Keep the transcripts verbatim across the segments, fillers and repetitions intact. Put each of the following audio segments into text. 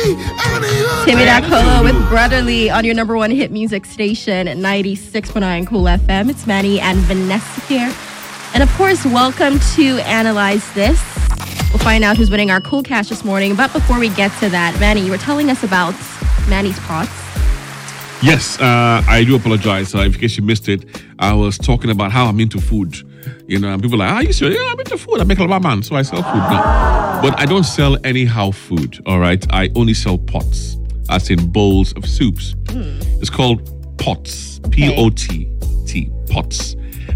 Timmy Dakolo with Brotherly on your number one hit music station, ninety-six point nine Cool F M. It's Manny and Vanessa here. And of course, welcome to Analyze This. We'll find out who's winning our Cool Cash this morning. But before we get to that, Manny, you were telling us about Manny's Pots. Yes, uh, I do apologize. Uh, in case you missed it, I was talking about how I'm into food. You know, and people are like, ah, you sure? Yeah, I'm into food. I make a lot of man, so I sell food now. But I don't sell anyhow food, all right? I only sell pots, as in bowls of soups. Mm. It's called pots, P O T T, pots.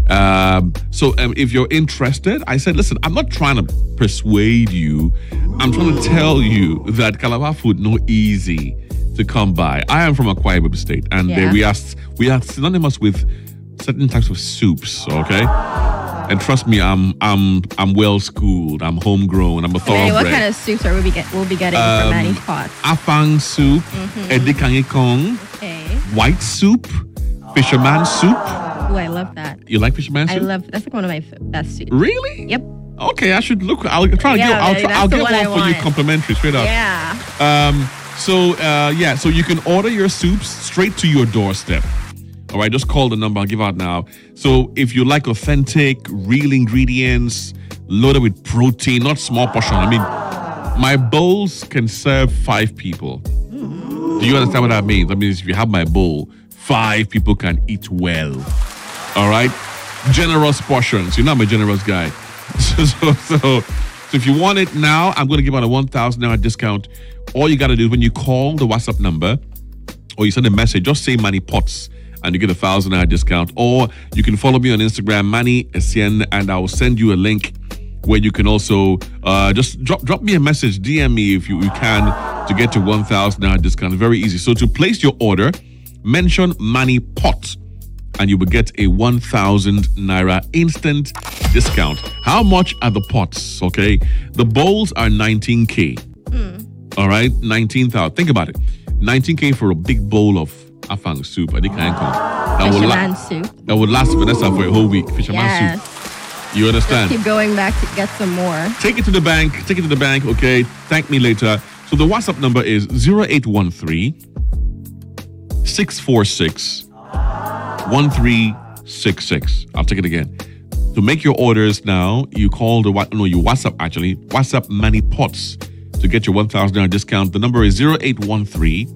Um, so um, if you're interested, I said, listen, I'm not trying to persuade you. I'm trying to tell you that Calabar food no easy to come by. I am from Akwa Ibom State, and yeah. we are we are synonymous with certain types of soups. Okay, and trust me, I'm I'm I'm well schooled. I'm homegrown. I'm a thoroughbred. Hey, what kind of soups are we be get we'll be getting um, from Manny's Pots? Afang soup, mm-hmm. edikangikong, okay, white soup, fisherman soup. Oh, I love that. You like fisherman soup? I love that's like one of my best soups. Really? Yep. Okay, I should look. I'll try to yeah, get. I'll, baby, try, I'll get one I for want. you complimentary, straight up. Yeah. Um. So, uh, yeah, so you can order your soups straight to your doorstep. All right, just call the number I'll give out now. So if you like authentic, real ingredients, loaded with protein, not small portion. I mean, my bowls can serve five people. Mm. Do you understand what that means? That means if you have my bowl, five people can eat well. All right? Generous portions. You know I'm a generous guy. So, so, so, so if you want it now, I'm going to give out a one thousand naira discount. All you got to do is when you call the WhatsApp number or you send a message, just say Manny Pots and you get a one thousand naira discount. Or you can follow me on Instagram, Manny Essien, and I will send you a link where you can also uh, just drop drop me a message, D M me if you, you can, to get your one thousand naira discount. Very easy. So to place your order, mention Manny Pot and you will get a one thousand naira instant discount. How much are the pots? Okay, the bowls are nineteen K. Hmm. All right, nineteen thousand. Think about it. nineteen K for a big bowl of afang soup. I think I can Fisherman la- soup. That would last Vanessa for a whole week. Fisherman yes. soup. You understand? Just keep going back to get some more. Take it to the bank. Take it to the bank. Okay. Thank me later. So the WhatsApp number is zero eight one three, six four six, one three six six. I'll take it again. To make your orders now, you call the no, you WhatsApp actually. WhatsApp Manny Pots to get your one thousand naira discount. The number is zero eight one three,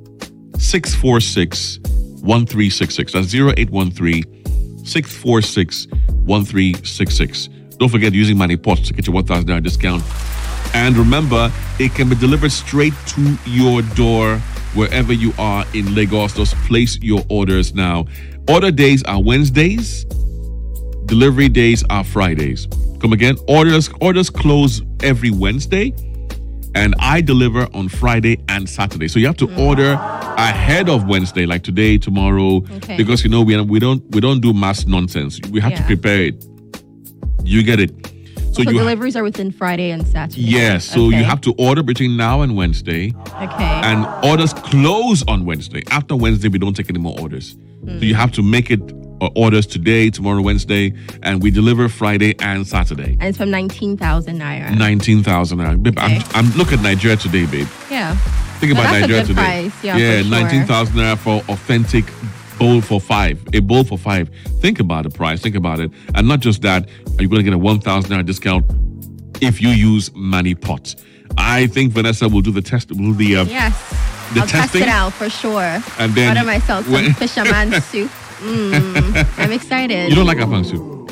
six four six, one three six six. That's zero eight one three, six four six, one three six six. Don't forget using Manny Pots to get your one thousand naira discount. And remember, it can be delivered straight to your door wherever you are in Lagos. Just place your orders now. Order days are Wednesdays. Delivery days are Fridays. Come again. Orders orders close every Wednesday. And I deliver on Friday and Saturday. So you have to mm. order ahead of Wednesday, like today, tomorrow, okay. because you know we we don't we don't do mass nonsense. We have yeah. to prepare it. You get it. So, so you deliveries ha- are within Friday and Saturday. Yes. So okay. you have to order between now and Wednesday. Okay. And orders close on Wednesday. After Wednesday, we don't take any more orders. Mm. So you have to make it uh, orders today, tomorrow, Wednesday, and we deliver Friday and Saturday. And it's from nineteen thousand naira. nineteen thousand naira. Babe, okay. I'm, I'm look at Nigeria today, babe. Yeah. Think about that's Nigeria a good today. Price. Yeah, yeah, for nineteen thousand naira for authentic bowl for five. A bowl for five. Think about the price. Think about it. And not just that, are you going to get a one thousand naira discount if you use Manny Pot? I think Vanessa will do the test. Will the uh, yes. The I'll testing. test it out for sure. And then order myself some when, fisherman soup. Mm, I'm excited. You don't like afang soup?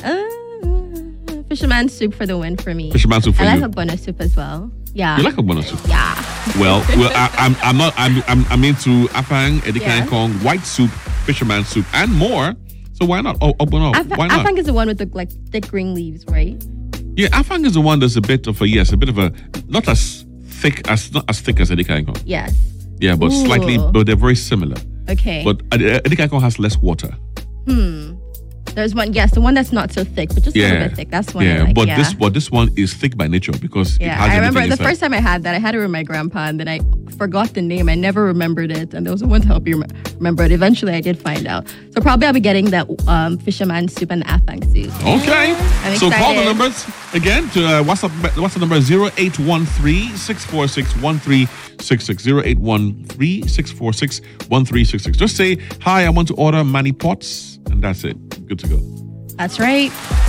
Uh, fisherman soup for the win for me. Fisherman soup for I you. like a bono soup as well. Yeah. You like a bono soup? Yeah. Well, well, I, I'm I'm not I'm I'm, I'm into afang, edikang kong, white soup, fisherman soup, and more. So why not? Oh, open up. Af- why not? Afang is the one with the like thick green leaves, right? Yeah, afang is the one that's a bit of a yes, a bit of a not as thick as not as thick as edikang kong. Yes. Yeah, but Ooh. slightly, but they're very similar. Okay. But edikang kong has less water. Hmm. There's one, yes, the one that's not so thick, but just yeah. a little bit thick. That's one. Yeah, I like. but yeah. this, but this one is thick by nature because yeah. it has I remember the inside. first time I had that, I had it with my grandpa, and then I forgot the name. I never remembered it. And there was no one to help you rem- remember it. Eventually, I did find out. So probably I'll be getting that um, fisherman soup and the afang soup. Okay. I'm so call the excited. numbers again. To uh, what's up? What's the number? Zero eight one three six four six one three six six. Zero eight one three six four six one three six six. Just say hi. I want to order Manny Pots, and that's it. Good to go. That's right.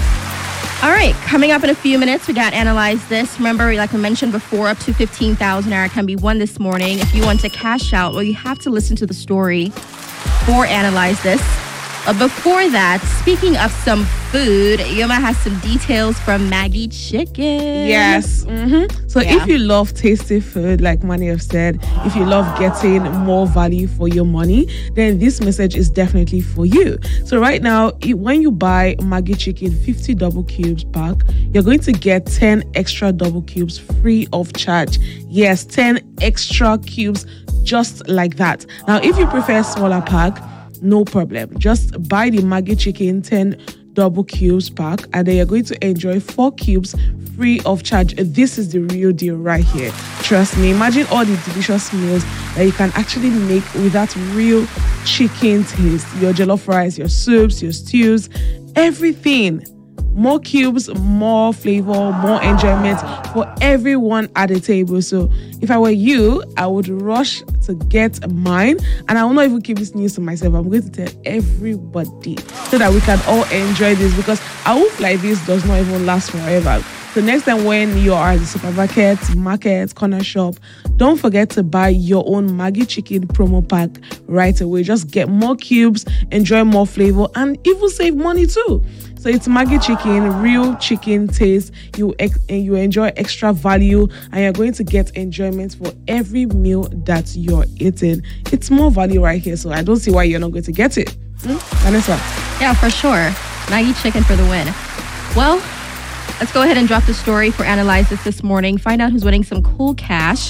All right, coming up in a few minutes, we got Analyze This. Remember, like I mentioned before, up to fifteen thousand naira can be won this morning. If you want to cash out, well, you have to listen to the story for Analyze This. But before that, speaking of some food, Yoma has some details from Maggie Chicken. Yes. Mm-hmm. So Yeah. if you love tasty food, like many have said, if you love getting more value for your money, then this message is definitely for you. So right now, i- when you buy Maggie Chicken fifty double cubes pack, you're going to get ten extra double cubes free of charge. Yes, ten extra cubes just like that. Now, if you prefer smaller pack, no problem. Just buy the Maggie Chicken ten double cubes pack, and then you're going to enjoy four cubes free of charge. This is the real deal right here. Trust me. Imagine all the delicious meals that you can actually make with that real chicken taste. Your jollof rice, your soups, your stews, everything. More cubes, more flavor, more enjoyment for everyone at the table. So if I were you, I would rush to get mine. And I will not even keep this news to myself. I'm going to tell everybody so that we can all enjoy this, because a wolf like this does not even last forever. So next time when you are at the supermarket, market, corner shop, don't forget to buy your own Maggie Chicken promo pack right away. Just get more cubes, enjoy more flavor, and even save money too. So it's Maggie Chicken, real chicken taste. You ex- and you enjoy extra value, and you're going to get enjoyment for every meal that you're eating. It's more value right here, so I don't see why you're not going to get it. Hmm? Vanessa? Yeah, for sure. Maggie Chicken for the win. Well, let's go ahead and drop the story for Analyze This this morning. Find out who's winning some cool cash.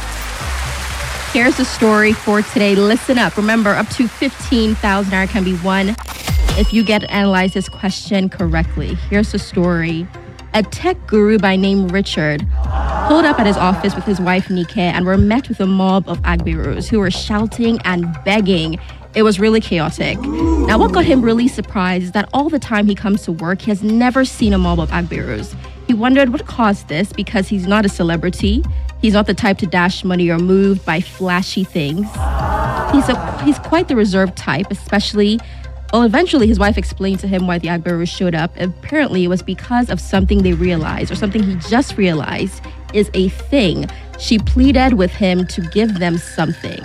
Here's the story for today. Listen up. Remember, up to fifteen thousand naira can be won if you get to analyze this question correctly. Here's the story. A tech guru by name Richard pulled up at his office with his wife Nike and were met with a mob of Agberus who were shouting and begging. It was really chaotic. Now, what got him really surprised is that all the time he comes to work, he has never seen a mob of Agberus. He wondered what caused this, because he's not a celebrity. He's not the type to dash money or moved by flashy things. He's a he's quite the reserved type, especially. Well, eventually his wife explained to him why the Agberus showed up. Apparently, it was because of something they realized, or something he just realized is a thing. She pleaded with him to give them something.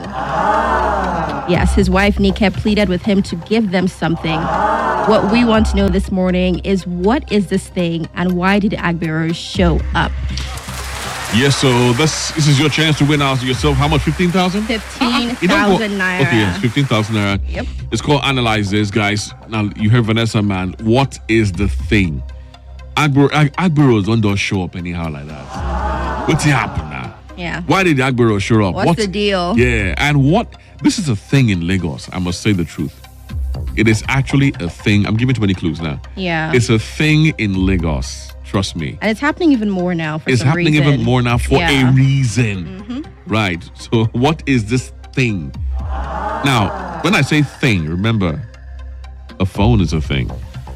Yes, his wife Nike pleaded with him to give them something. What we want to know this morning is, what is this thing and why did the Agberus show up? Yes, so this this is your chance to win out yourself. How much? fifteen thousand? fifteen You don't go- thousand naira. Okay, yes, fifteen thousand naira. Yep. It's called Analyze This, guys. Now, you heard Vanessa, man. What is the thing? Agber Agberos don't show up anyhow like that. What's happened now? Yeah. Why did the Agberos show up? What's the deal? Yeah, and what? This is a thing in Lagos. I must say the truth. It is actually a thing. I'm giving too many clues now. Yeah. It's a thing in Lagos. Trust me. And it's happening even more now for It's some happening reason. even more now for Yeah. a reason. Right. So what is this thing? Now, when I say thing, remember, a phone is a thing.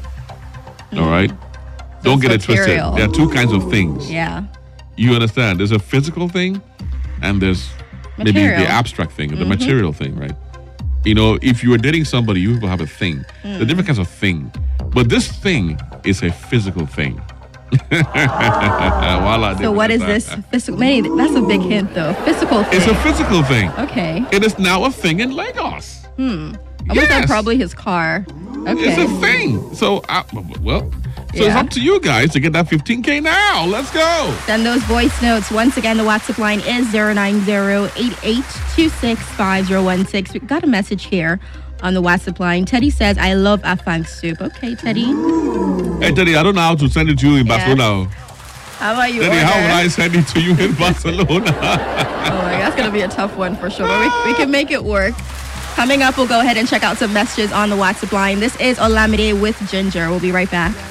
All right? Don't It's get it twisted. material. There are two kinds of things. Yeah. You understand? There's a physical thing and there's maybe Material. the abstract thing, the material thing, right? You know, if you were dating somebody, you will have a thing. There are different kinds of thing. But this thing is a physical thing. Voila, So what is this physical? Maybe that's a big hint, though. Physical thing. It's a physical thing. Okay. It is now a thing in Lagos. I would say Yes. probably his car. Okay. It's a thing. So, uh, well, so it's Yeah. up to you guys to get that fifteen K now. Let's go. Send those voice notes. Once again, the WhatsApp line is zero nine zero eight eight two six five zero one six. We got a message here on the WhatsApp line. Teddy says, I love afang soup. Okay, Teddy. Hey, Teddy, I don't know how to send it to you in Yeah. Barcelona. How about you Teddy, order? how would I send it to you in Barcelona? Oh my, that's going to be a tough one for sure. But we, we can make it work. Coming up, we'll go ahead and check out some messages on the WhatsApp line. This is Olamide with Ginger. We'll be right back.